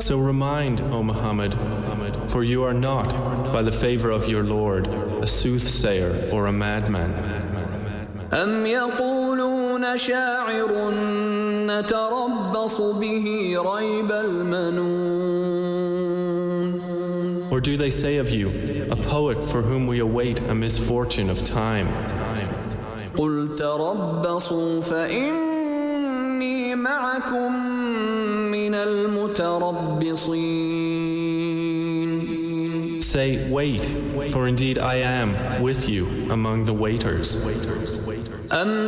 So remind, O Muhammad, for you are not, by the favor of your Lord, a soothsayer or a madman. أم يقولون شاعر نتربص به ريب المنون. Or do they say of you, a poet for whom we await a misfortune of time? قل تربصوا فإني معكم من المتربصين. Say, wait, for indeed I am with you among the waiters.